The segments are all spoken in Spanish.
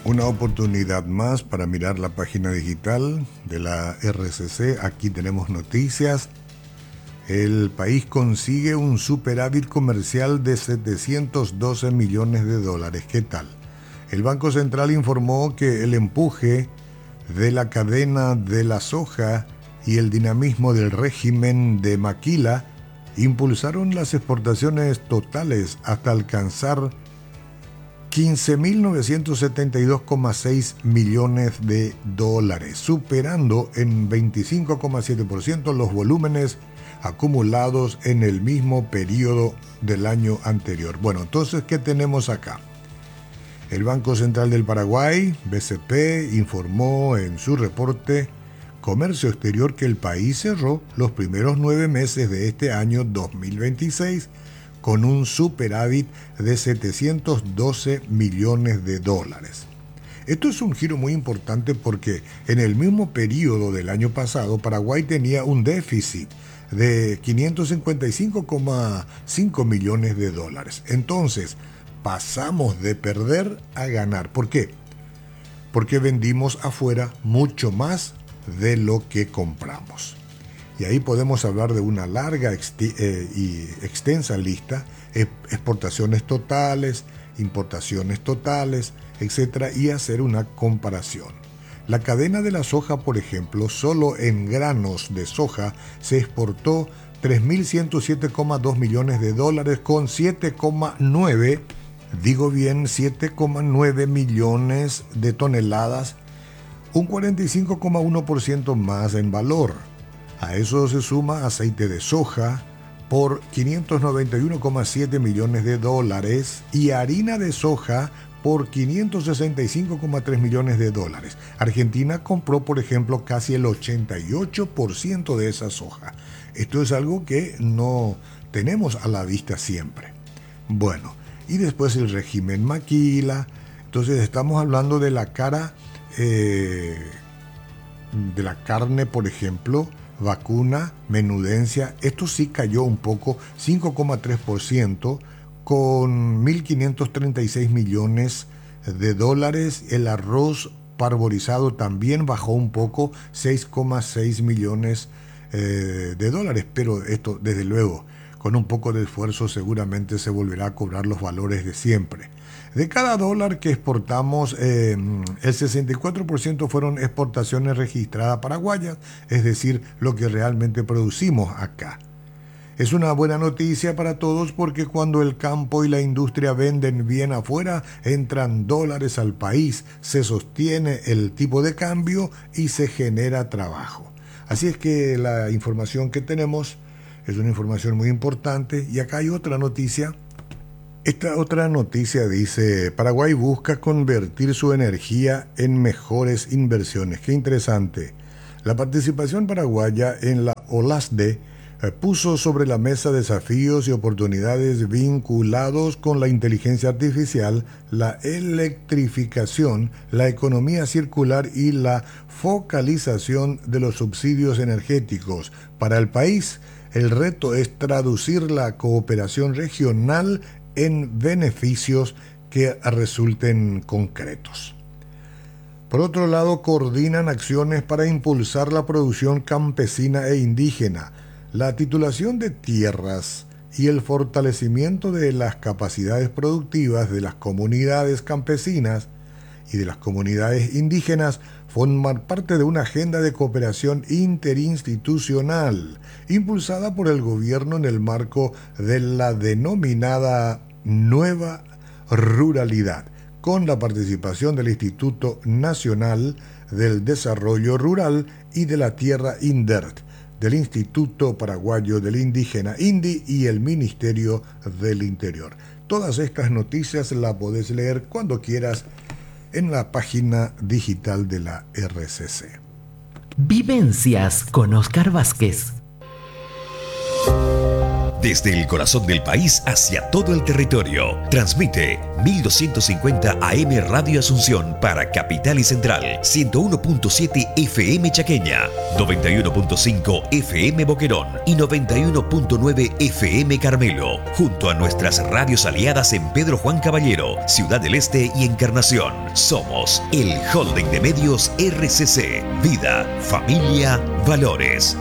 Una oportunidad más para mirar la página digital de la RCC. Aquí tenemos noticias. El país consigue un superávit comercial de 712 millones de dólares. ¿Qué tal? El Banco Central informó que el empuje de la cadena de la soja y el dinamismo del régimen de Maquila impulsaron las exportaciones totales hasta alcanzar 15.972,6 millones de dólares, superando en 25,7% los volúmenes acumulados en el mismo periodo del año anterior. Bueno, entonces, ¿qué tenemos acá? El Banco Central del Paraguay, BCP, informó en su reporte Comercio Exterior que el país cerró los primeros 9 meses de este año 2026 con un superávit de 712 millones de dólares. Esto es un giro muy importante porque en el mismo periodo del año pasado Paraguay tenía un déficit de 555,5 millones de dólares. Entonces, pasamos de perder a ganar. ¿Por qué? Porque vendimos afuera mucho más de lo que compramos. Y ahí podemos hablar de una larga y extensa lista, exportaciones totales, importaciones totales, etc., y hacer una comparación. La cadena de la soja, por ejemplo, solo en granos de soja se exportó 3.107,2 millones de dólares con 7,9, digo bien, 7,9 millones de toneladas, un 45,1% más en valor. A eso se suma aceite de soja por 591,7 millones de dólares y harina de soja por 565,3 millones de dólares. Argentina compró, por ejemplo, casi el 88% de esa soja. Esto es algo que no tenemos a la vista siempre. Bueno, y después el régimen Maquila. Entonces estamos hablando de la cara de la carne, por ejemplo, vacuna, menudencia. Esto sí cayó un poco, 5,3%, con 1.536 millones de dólares. El arroz parborizado también bajó un poco, 6,6 millones de dólares, pero esto, desde luego, con un poco de esfuerzo seguramente se volverá a cobrar los valores de siempre. De cada dólar que exportamos, el 64% fueron exportaciones registradas paraguayas, es decir, lo que realmente producimos acá. Es una buena noticia para todos porque cuando el campo y la industria venden bien afuera, entran dólares al país, se sostiene el tipo de cambio y se genera trabajo. Así es que la información que tenemos es una información muy importante. Y acá hay otra noticia. Esta otra noticia dice: Paraguay busca convertir su energía en mejores inversiones. Qué interesante. La participación paraguaya en la OLASDE puso sobre la mesa desafíos y oportunidades vinculados con la inteligencia artificial, la electrificación, la economía circular y la focalización de los subsidios energéticos. Para el país, el reto es traducir la cooperación regional en beneficios que resulten concretos. Por otro lado, coordinan acciones para impulsar la producción campesina e indígena, la titulación de tierras y el fortalecimiento de las capacidades productivas de las comunidades campesinas y de las comunidades indígenas forman parte de una agenda de cooperación interinstitucional impulsada por el gobierno en el marco de la denominada Nueva Ruralidad, con la participación del Instituto Nacional del Desarrollo Rural y de la Tierra INDERT, del Instituto Paraguayo del Indígena INDI y el Ministerio del Interior. Todas estas noticias las podés leer cuando quieras en la página digital de la RCC. Vivencias con Oscar Vázquez. desde el corazón del país hacia todo el territorio. Transmite 1250 AM Radio Asunción para Capital y Central, 101.7 FM Chaqueña, 91.5 FM Boquerón y 91.9 FM Carmelo, junto a nuestras radios aliadas en Pedro Juan Caballero, Ciudad del Este y Encarnación. Somos el Holding de Medios RCC. Vida, familia, valores.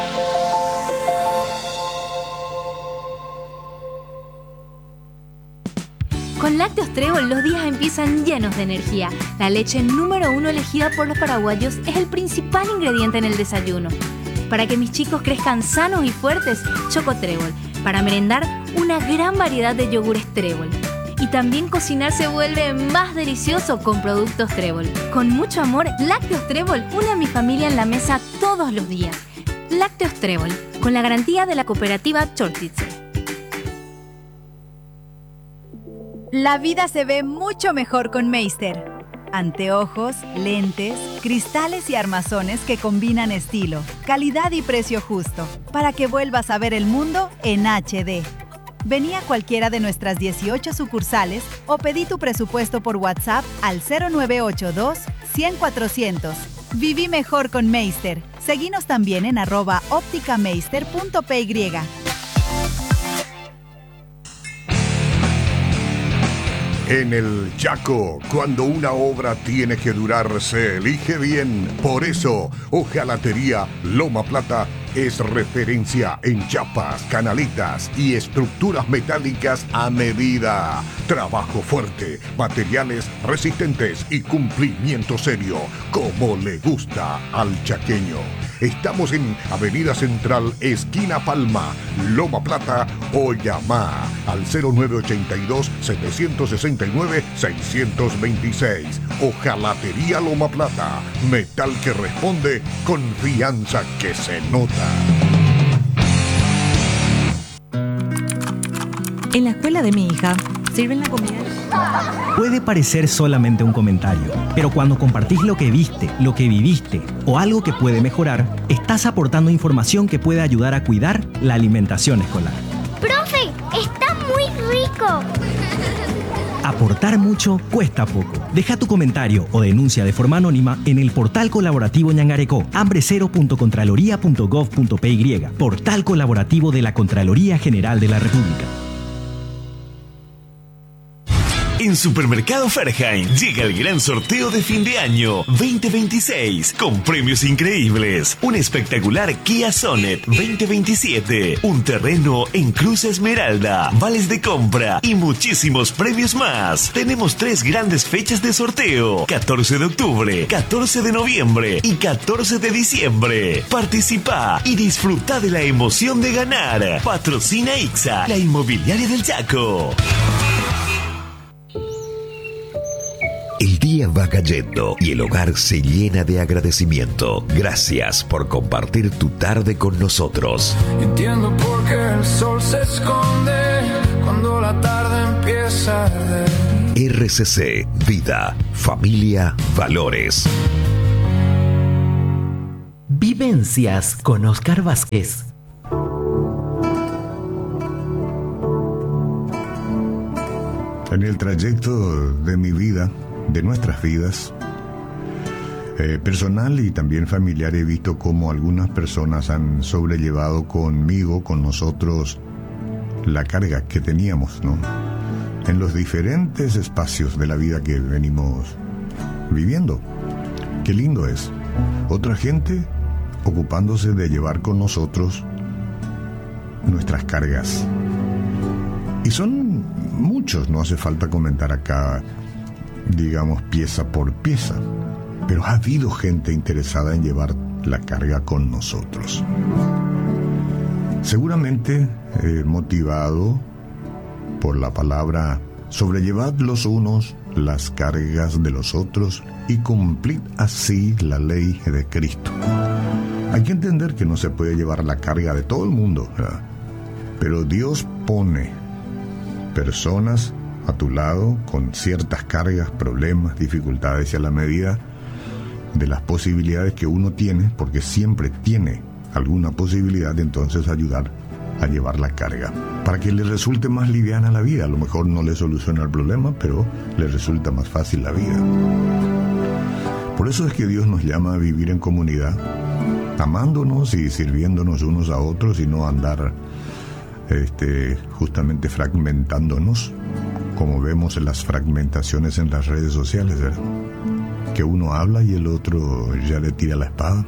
Con Lácteos Trébol los días empiezan llenos de energía. La leche número 1 elegida por los paraguayos es el principal ingrediente en el desayuno. Para que mis chicos crezcan sanos y fuertes, Choco Trébol. Para merendar, una gran variedad de yogures Trébol. Y también cocinar se vuelve más delicioso con productos Trébol. Con mucho amor, Lácteos Trébol une a mi familia en la mesa todos los días. Lácteos Trébol, con la garantía de la cooperativa Chortitze. La vida se ve mucho mejor con Meister. Anteojos, lentes, cristales y armazones que combinan estilo, calidad y precio justo, para que vuelvas a ver el mundo en HD. Vení a cualquiera de nuestras 18 sucursales o pedí tu presupuesto por WhatsApp al 0982-100-400. Viví mejor con Meister. Seguinos también en @opticameister.py. En el Chaco, cuando una obra tiene que durar, se elige bien. Por eso, Hojalatería Loma Plata es referencia en chapas, canaletas y estructuras metálicas a medida. Trabajo fuerte, materiales resistentes y cumplimiento serio, como le gusta al chaqueño. Estamos en Avenida Central, esquina Palma, Loma Plata, o llama al 0982-769-626. Hojalatería Loma Plata, metal que responde, confianza que se nota. En la escuela de mi hija, ¿sirven la comida? Puede parecer solamente un comentario, pero cuando compartís lo que viste, lo que viviste o algo que puede mejorar, estás aportando información que puede ayudar a cuidar la alimentación escolar. ¡Profe! ¡Está muy rico! Aportar mucho cuesta poco. Deja tu comentario o denuncia de forma anónima en el portal colaborativo Ñangarecó, hambrecero.contraloría.gov.py, portal colaborativo de la Contraloría General de la República. En Supermercado Ferheim llega el gran sorteo de fin de año 2026 con premios increíbles. Un espectacular Kia Sonet 2027, un terreno en Cruz Esmeralda, vales de compra y muchísimos premios más. Tenemos 3 grandes fechas de sorteo: 14 de octubre, 14 de noviembre y 14 de diciembre. Participa y disfruta de la emoción de ganar. Patrocina IXA, la inmobiliaria del Chaco. El día va cayendo y el hogar se llena de agradecimiento. Gracias por compartir tu tarde con nosotros. Entiendo por qué el sol se esconde cuando la tarde empieza a arder. RCC, vida, familia, valores. Vivencias con Oscar Vázquez. En el trayecto de mi vida, de nuestras vidas, personal y también familiar, he visto cómo algunas personas han sobrellevado conmigo, con nosotros, la carga que teníamos, ¿no? En los diferentes espacios de la vida que venimos viviendo. Qué lindo es. Otra gente ocupándose de llevar con nosotros nuestras cargas. Y son muchos, no hace falta comentar acá, digamos, pieza por pieza, pero ha habido gente interesada en llevar la carga con nosotros. Seguramente motivado por la palabra sobrellevad los unos las cargas de los otros y cumplid así la ley de Cristo. Hay que entender que no se puede llevar la carga de todo el mundo, ¿verdad? Pero Dios pone personas a tu lado con ciertas cargas, problemas, dificultades, y a la medida de las posibilidades que uno tiene, porque siempre tiene alguna posibilidad de entonces ayudar a llevar la carga, para que le resulte más liviana la vida. A lo mejor no le soluciona el problema, pero le resulta más fácil la vida. Por eso es que Dios nos llama a vivir en comunidad, amándonos y sirviéndonos unos a otros, y no andar justamente fragmentándonos, como vemos en las fragmentaciones en las redes sociales, ¿verdad? Que uno habla y el otro ya le tira la espada.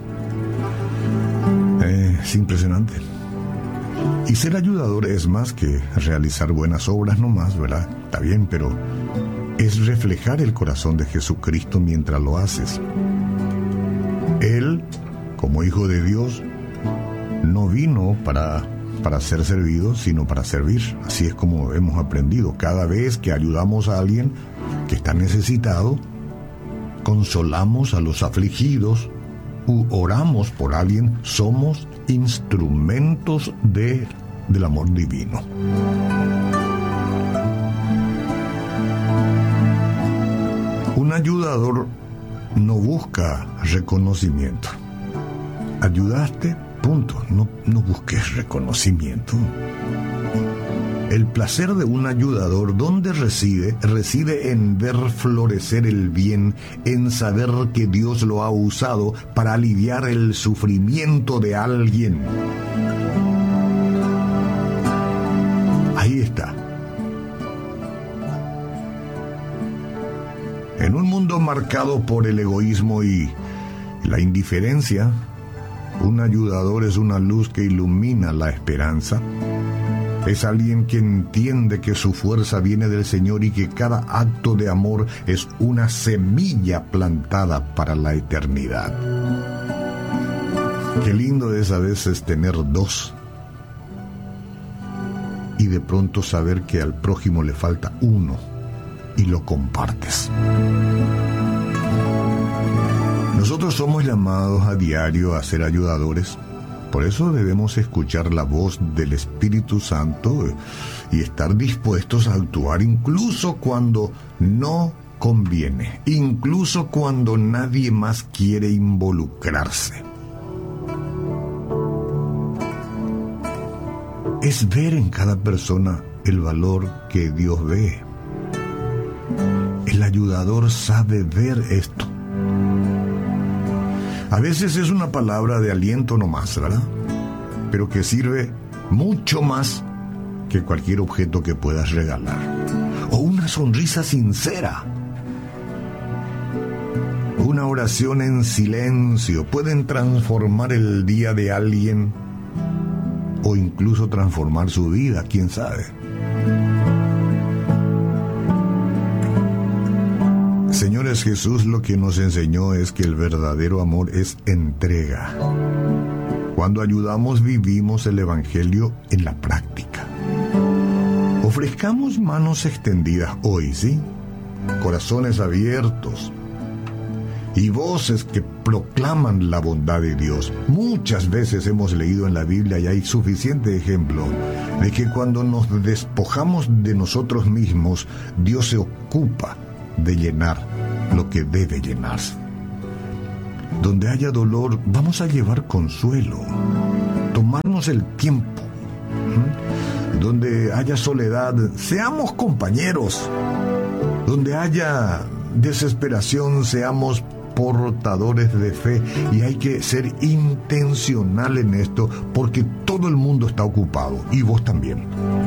Es impresionante. Y ser ayudador es más que realizar buenas obras nomás, ¿verdad? Está bien, pero es reflejar el corazón de Jesucristo mientras lo haces. Él, como Hijo de Dios, no vino para ser servido, sino para servir. Así es como hemos aprendido. Cada vez que ayudamos a alguien que está necesitado, consolamos a los afligidos u oramos por alguien, somos instrumentos del amor divino. Un ayudador no busca reconocimiento. Ayudaste, punto. No busques reconocimiento. El placer de un ayudador, ¿dónde reside? Reside en ver florecer el bien, en saber que Dios lo ha usado para aliviar el sufrimiento de alguien. Ahí está. En un mundo marcado por el egoísmo y la indiferencia, un ayudador es una luz que ilumina la esperanza. Es alguien que entiende que su fuerza viene del Señor y que cada acto de amor es una semilla plantada para la eternidad. Qué lindo es a veces tener dos y de pronto saber que al prójimo le falta uno y lo compartes. Nosotros somos llamados a diario a ser ayudadores. Por eso debemos escuchar la voz del Espíritu Santo y estar dispuestos a actuar incluso cuando no conviene, incluso cuando nadie más quiere involucrarse. Es ver en cada persona el valor que Dios ve. El ayudador sabe ver esto. A veces es una palabra de aliento nomás, ¿verdad? Pero que sirve mucho más que cualquier objeto que puedas regalar. O una sonrisa sincera. Una oración en silencio pueden transformar el día de alguien o incluso transformar su vida, quién sabe. Señores, Jesús lo que nos enseñó es que el verdadero amor es entrega. Cuando ayudamos, vivimos el Evangelio en la práctica. Ofrezcamos manos extendidas hoy, ¿sí? Corazones abiertos y voces que proclaman la bondad de Dios. Muchas veces hemos leído en la Biblia y hay suficiente ejemplo de que cuando nos despojamos de nosotros mismos, Dios se ocupa de llenar lo que debe llenarse. Donde haya dolor, vamos a llevar consuelo, tomarnos el tiempo. Donde haya soledad, seamos compañeros. Donde haya desesperación, seamos portadores de fe. Y hay que ser intencional en esto, porque todo el mundo está ocupado y vos también.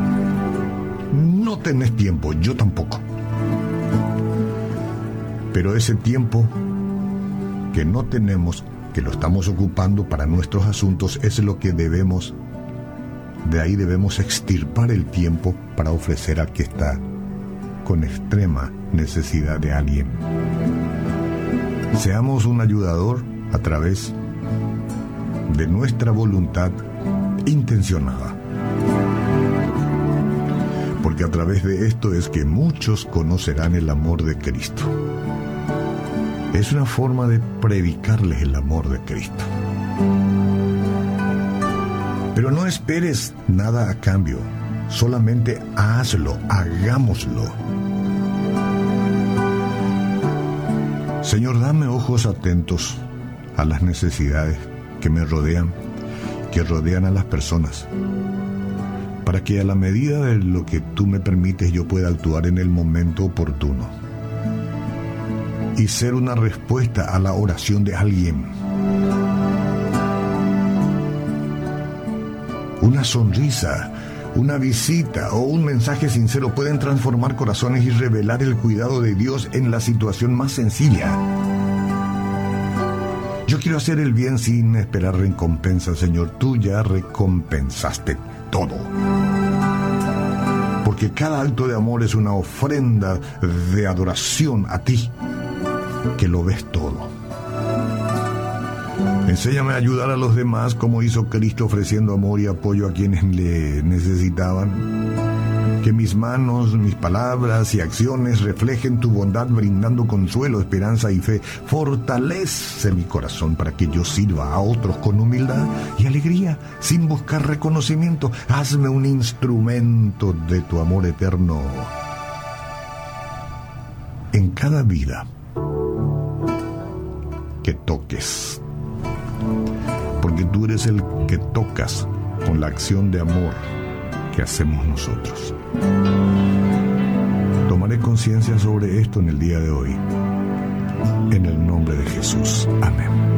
No tenés tiempo, yo tampoco. Pero ese tiempo que no tenemos, que lo estamos ocupando para nuestros asuntos, es lo que debemos, de ahí debemos extirpar el tiempo para ofrecer al que está con extrema necesidad de alguien. Seamos un ayudador a través de nuestra voluntad intencionada. Porque a través de esto es que muchos conocerán el amor de Cristo. Es una forma de predicarles el amor de Cristo. Pero no esperes nada a cambio. Solamente hazlo, hagámoslo. Señor, dame ojos atentos a las necesidades que me rodean, que rodean a las personas. para que a la medida de lo que tú me permites yo pueda actuar en el momento oportuno y ser una respuesta a la oración de alguien. Una sonrisa, una visita o un mensaje sincero pueden transformar corazones y revelar el cuidado de Dios en la situación más sencilla. Yo quiero hacer el bien sin esperar recompensa, Señor. Tú ya recompensaste todo. Porque cada acto de amor es una ofrenda de adoración a ti, que lo ves todo. Enséñame a ayudar a los demás como hizo Cristo, ofreciendo amor y apoyo a quienes le necesitaban. Que mis manos, mis palabras y acciones reflejen tu bondad, brindando consuelo, esperanza y fe. Fortalece mi corazón para que yo sirva a otros con humildad y alegría, sin buscar reconocimiento. Hazme un instrumento de tu amor eterno en cada vida que toques. Porque tú eres el que tocas con la acción de amor que hacemos nosotros. Tomaré conciencia sobre esto en el día de hoy. En el nombre de Jesús. Amén.